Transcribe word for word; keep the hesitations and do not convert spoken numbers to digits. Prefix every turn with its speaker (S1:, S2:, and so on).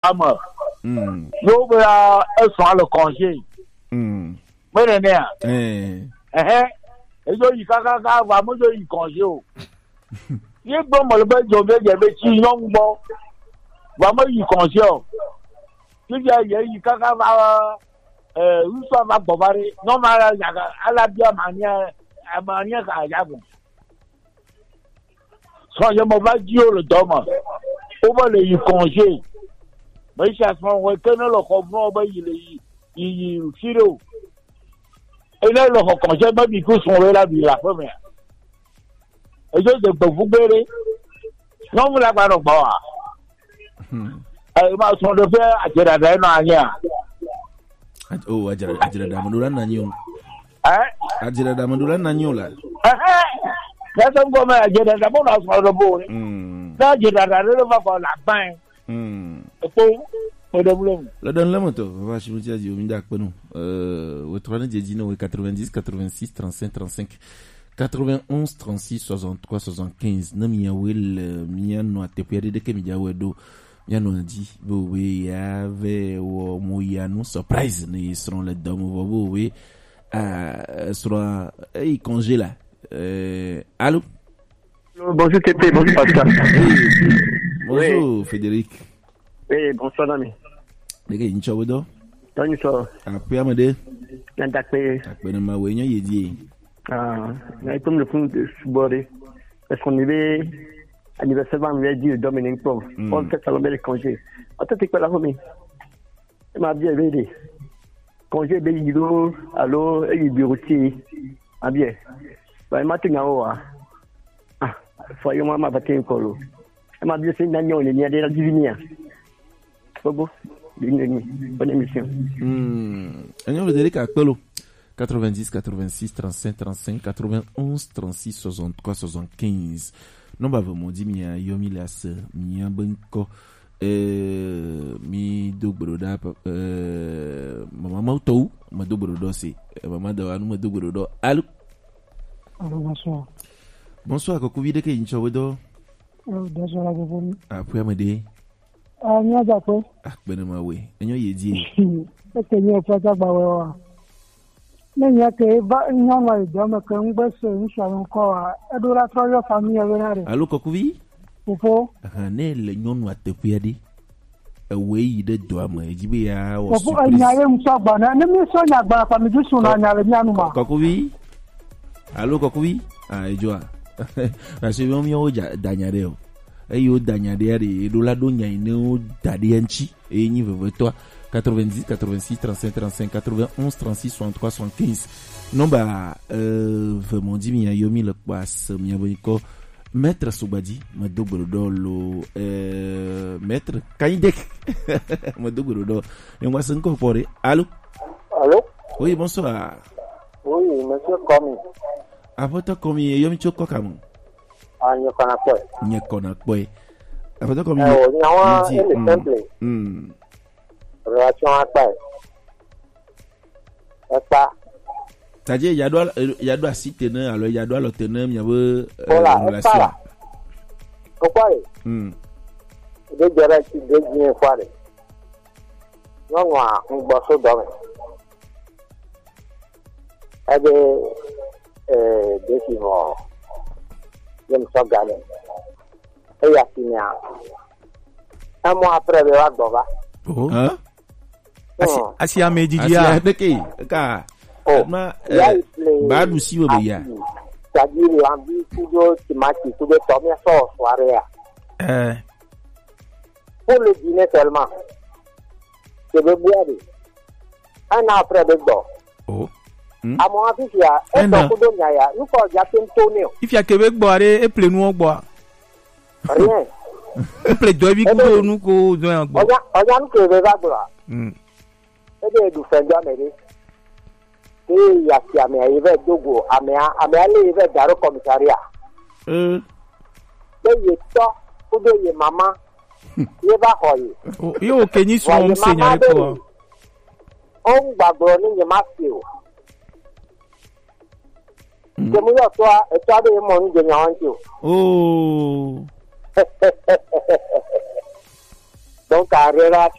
S1: Bama. Yo be a soir le congé.
S2: Hmm.
S1: Mais rien.
S2: Eh.
S1: Eh. Et yo y kaka ka va mo yo y congé o. Ye bon mo le be jo be je be chi non bo. Va mo y congé o. Ti ya ye y kaka va euh où ça va bobaré. Non ma la ala bien mania mania ka ya bon. So je mo va dire le doma. O ba le y congé. Mais ça se fait que non le comprend ba il est il filo. Et là le congé ba bi ko son la bi la première. Et je de vous béré. Non vous la pas non ba. Hmm. Eh ma son de faire a jera da na anya.
S2: Oh ajira ajira da mandula na nyo.
S1: Eh?
S2: Ajira da mandula na nyo la.
S1: Eh. Ça c'est comme ajira da bon na so de bo.
S2: Hmm.
S1: Ça ajira da le va pour la fin.
S2: Hmm.
S1: Le
S2: donne la moto, va chez Moutia dit au Mindak Penou. Euh, au trois dix quatre-vingt-dix, quatre-vingt-six, trente-cinq, trente-cinq, quatre-vingt-onze, trente-six, soixante-trois, soixante-quinze. Non, mia will, mia no atepere de Kemia Wedo. Mia no dit, oui, avait ou mouya no surprise, ni seront les dames ou oui, euh, sera, eh, congé là. Euh, allô?
S3: Bonjour Tété, bonjour Pascal.
S2: Bonjour oui. Frédéric.
S3: Oui, bonsoir Nami.
S2: Dega incha wodo?
S3: Tani so.
S2: Ape amade.
S3: Nantakpe.
S2: Akpe na mawe nyo yedi.
S3: Ah, na itom le fond de subordé. Parce qu'on avait anniversaire on lui dit Dominique Paul. On fait ça le congé. Attends tu quoi la famille. Il m'a bien aidé. Congé de yiro, allo et bureauti. Ah bien. Bah matin à ah, faut moi ma batin colo. Il m'a bien c'est nagnon il y a des diviniens. Bobo, bonne émission.
S2: Hmm. Agnon Frédéric Akpelo. quatre-vingt-dix, quatre-vingt-six, trente-cinq, trente-cinq, quatre-vingt-onze, trente-six, soixante-trois, soixante-quinze. Non, bah, vous dit, mi a yomi las, mi a benko, euh, mi do broda, euh, maman mautou, ma do brodo, c'est, maman de anou, ma do brodo. Allô?
S4: Allô, bonsoir.
S2: Bonsoir, kako vide ke incha wedo?
S4: Oh, désolé, vous.
S2: Ah, puis amade.
S4: Ah, nya jakwe.
S2: Ah, bena mawe. Enyo yedi.
S4: Eke ni fa ta gba wa. Ne nya ke ba nya ma do me ke ngbe se nsha nko a. Edo la tro yo famille we na re.
S2: Allô, kako vi?
S4: Fofo.
S2: Ah, ne le nyonu atepiade. Ewe yi de do ama ejibe ya wo
S4: surprise. Fofo anya ye mso gba na. Ne mi so nya gba pa mi ju sun na nya le nya nu ma.
S2: Kako vi? Allô, kako vi? Ah, ejoa. Na se yo mi o ja danyare o. Eyo danyadere edola do nyaine o dadianchi enyi vevetwa quatre-vingt-dix, quatre-vingt-six, trente-cinq, trente-cinq, quatre-vingt-onze, trente-six, soixante-trois, soixante-quinze. Non bah euh vraiment dit mi ayomi le passe mi aboniko maître Soubadi ma double dolo euh maître Kaindek ma double dolo et moi c'est incorporé. Allô?
S5: Allô?
S2: Oui, bonsoir.
S5: Oui, monsieur Komi.
S2: Apota Komi yomi choko kamu.
S5: Ah, n'y kona kwe.
S2: N'y kona kwe. Apota Komi.
S5: Eh, o nyawa ele simple.
S2: Hmm.
S5: Relation apa? Apa?
S2: C'est-à-dire, il y a doit il y a doit si tenir alors il y a doit le tenir il y a une
S5: relation. Pourquoi?
S2: Hmm.
S5: De gérer qui de bien faire. Non moi, on bosse dedans. Eh bien, euh, des qui vont je me suis gagné. Et il y a fini. Un mois après, il va d'Oba.
S2: Oh. Hein?
S6: Asi a médidia.
S2: Asi a deke. Ka.
S5: Oh.
S2: Ma. Ba du si obe ya.
S5: C'est-à-dire, l'envie, tout le timaki, tout le tomber sur soirée.
S6: Eh.
S5: Pour le dîner seulement. Je veux boire. Un an après, il va.
S6: Oh.
S5: Hmm? À mon avis, il y a un peu de nyaya. Nous faut déjà tenir.
S6: Il y a Québec boire et plein nous boire.
S5: Rien.
S6: Il plein de vie que nous ko do en boire.
S5: On a on a que va boire. Hmm. Et de du faire jamais. Et il y a qui a mais il va dogo, a mais a mais aller il va dans le commissariat. Euh. Et il to pour de maman. Il va hoyer.
S6: Oh, yo Kenya so seigneur ko.
S5: On va broni ni masio. Je me dis toi, et toi de mon de nyanjo.
S6: Oh.
S5: Donc à relation